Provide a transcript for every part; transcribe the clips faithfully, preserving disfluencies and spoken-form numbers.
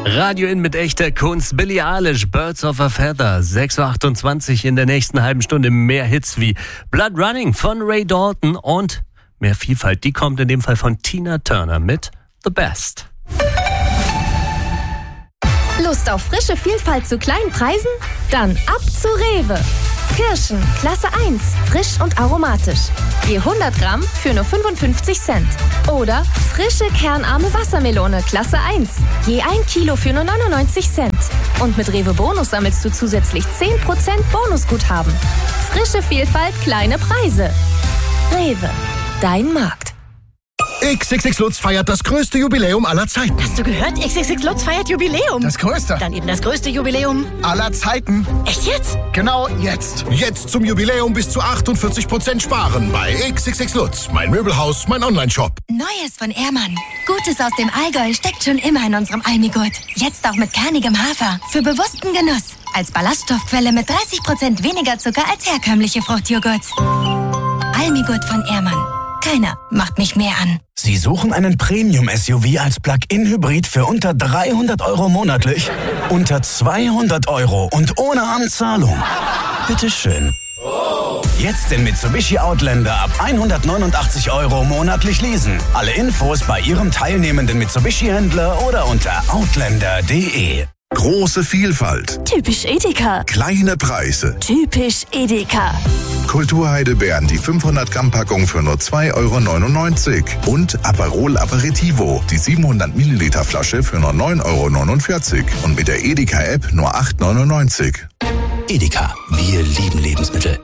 Radio In mit echter Kunst. Billie Eilish, Birds of a Feather. sechs Uhr achtundzwanzig in der nächsten halben Stunde. Mehr Hits wie Blood Running von Ray Dalton und mehr Vielfalt. Die kommt in dem Fall von Tina Turner mit The Best. Lust auf frische Vielfalt zu kleinen Preisen? Dann ab zu Rewe. Kirschen, Klasse eins, frisch und aromatisch. Je hundert Gramm für nur fünfundfünfzig Cent. Oder frische kernarme Wassermelone, Klasse eins. Je ein Kilo für nur neunundneunzig Cent. Und mit Rewe Bonus sammelst du zusätzlich zehn Prozent Bonusguthaben. Frische Vielfalt, kleine Preise. Rewe, dein Markt. X X X Lutz feiert das größte Jubiläum aller Zeiten. Hast du gehört? X X X Lutz feiert Jubiläum. Das größte. Dann eben das größte Jubiläum aller Zeiten. Echt jetzt? Genau jetzt. Jetzt zum Jubiläum bis zu achtundvierzig Prozent sparen bei X X X Lutz. Mein Möbelhaus, mein Online-Shop. Neues von Ehrmann. Gutes aus dem Allgäu steckt schon immer in unserem Almigurt. Jetzt auch mit kernigem Hafer. Für bewussten Genuss. Als Ballaststoffquelle mit dreißig Prozent weniger Zucker als herkömmliche Fruchtjoghurt. Almigurt von Ehrmann. Keiner macht mich mehr an. Sie suchen einen Premium-S U V als Plug-in-Hybrid für unter dreihundert Euro monatlich? Unter zweihundert Euro und ohne Anzahlung? Bitteschön. Jetzt den Mitsubishi Outlander ab hundertneunundachtzig Euro monatlich leasen. Alle Infos bei Ihrem teilnehmenden Mitsubishi-Händler oder unter outlander punkt de. Große Vielfalt. Typisch Edeka. Kleine Preise. Typisch Edeka. Kulturheidelbeeren, die fünfhundert Gramm Packung für nur zwei Euro neunundneunzig. Und Aperol Aperitivo, die siebenhundert Milliliter Flasche für nur neun Euro neunundvierzig. Und mit der Edeka-App nur acht Euro neunundneunzig. Edeka, wir lieben Lebensmittel.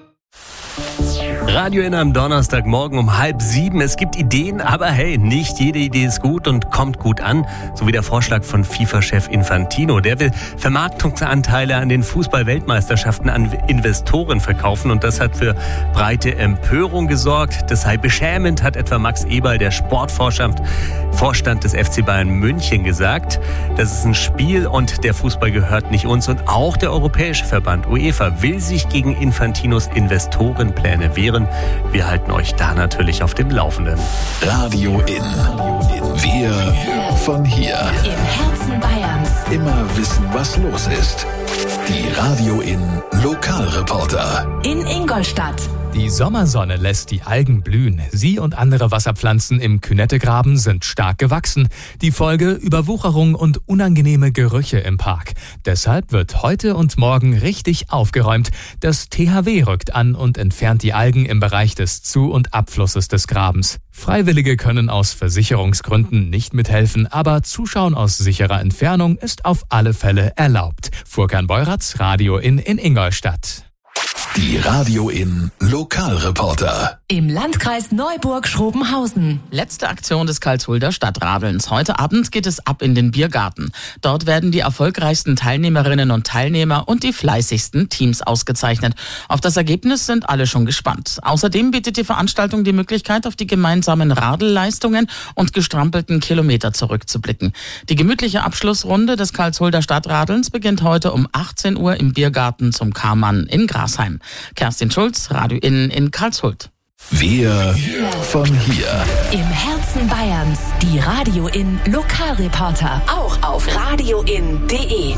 Radio In am Donnerstagmorgen um halb sieben. Es gibt Ideen, aber hey, nicht jede Idee ist gut und kommt gut an. So wie der Vorschlag von FIFA-Chef Infantino. Der will Vermarktungsanteile an den Fußball-Weltmeisterschaften an Investoren verkaufen und das hat für breite Empörung gesorgt. Das sei beschämend, hat etwa Max Eberl, der Sportvorstand Vorstand des F C Bayern München, gesagt. Das ist ein Spiel und der Fußball gehört nicht uns. Und auch der Europäische Verband UEFA will sich gegen Infantinos Investorenpläne wehren. Wir halten euch da natürlich auf dem Laufenden. Radio In. Wir von hier. Im Herzen Bayerns. Immer wissen, was los ist. Die Radio In Lokalreporter. In Ingolstadt. Die Sommersonne lässt die Algen blühen. Sie und andere Wasserpflanzen im Künettegraben sind stark gewachsen. Die Folge: Überwucherung und unangenehme Gerüche im Park. Deshalb wird heute und morgen richtig aufgeräumt. Das T H W rückt an und entfernt die Algen im Bereich des Zu- und Abflusses des Grabens. Freiwillige können aus Versicherungsgründen nicht mithelfen, aber Zuschauen aus sicherer Entfernung ist auf alle Fälle erlaubt. Furkan Beuratz, Radio In in Ingolstadt. Die Radio In Lokalreporter. Im Landkreis Neuburg-Schrobenhausen. Letzte Aktion des Karlshulder Stadtradelns. Heute Abend geht es ab in den Biergarten. Dort werden die erfolgreichsten Teilnehmerinnen und Teilnehmer und die fleißigsten Teams ausgezeichnet. Auf das Ergebnis sind alle schon gespannt. Außerdem bietet die Veranstaltung die Möglichkeit, auf die gemeinsamen Radelleistungen und gestrampelten Kilometer zurückzublicken. Die gemütliche Abschlussrunde des Karlshulder Stadtradelns beginnt heute um achtzehn Uhr im Biergarten zum Karmann in Grasheim. Kerstin Schulz, Radio In in Karlshult. Wir von hier. Im Herzen Bayerns. Die Radio In Lokalreporter. Auch auf radio in punkt de.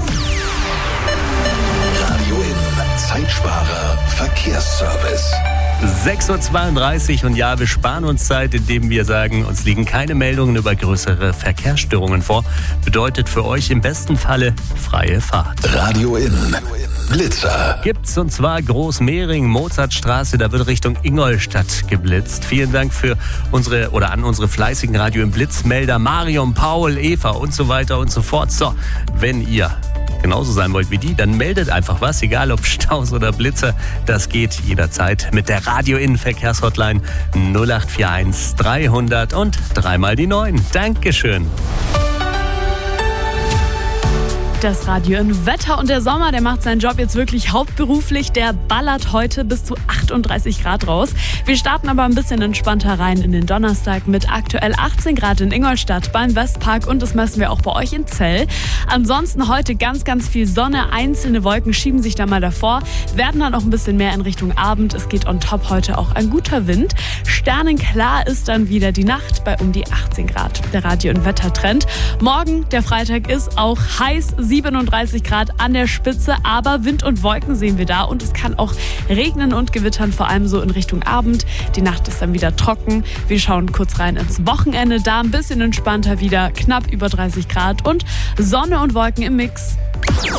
Radio In Zeitsparer Verkehrsservice. sechs Uhr zweiunddreißig und ja, wir sparen uns Zeit, indem wir sagen, uns liegen keine Meldungen über größere Verkehrsstörungen vor. Bedeutet für euch im besten Falle freie Fahrt. Radio In Blitzer. Gibt's und zwar Großmehring, Mozartstraße, da wird Richtung Ingolstadt geblitzt. Vielen Dank für unsere oder an unsere fleißigen Radio im Blitzmelder Marion, Paul, Eva und so weiter und so fort. So, wenn ihr genauso sein wollt wie die, dann meldet einfach was, egal ob Staus oder Blitzer. Das geht jederzeit mit der Radio In Verkehrshotline null acht vier eins dreihundert und dreimal die neun. Dankeschön. Das Radio in Wetter und der Sommer, der macht seinen Job jetzt wirklich hauptberuflich. Der ballert heute bis zu achtunddreißig Grad raus. Wir starten aber ein bisschen entspannter rein in den Donnerstag mit aktuell achtzehn Grad in Ingolstadt beim Westpark und das messen wir auch bei euch in Zell. Ansonsten heute ganz, ganz viel Sonne. Einzelne Wolken schieben sich da mal davor, werden dann auch ein bisschen mehr in Richtung Abend. Es geht on top heute auch ein guter Wind. Sternenklar ist dann wieder die Nacht bei um die achtzehn Grad. Der Radio- und Wettertrend. Morgen, der Freitag, ist auch heiß. siebenunddreißig Grad an der Spitze, aber Wind und Wolken sehen wir da und es kann auch regnen und gewittern, vor allem so in Richtung Abend. Die Nacht ist dann wieder trocken. Wir schauen kurz rein ins Wochenende, da ein bisschen entspannter wieder, knapp über dreißig Grad und Sonne und Wolken im Mix.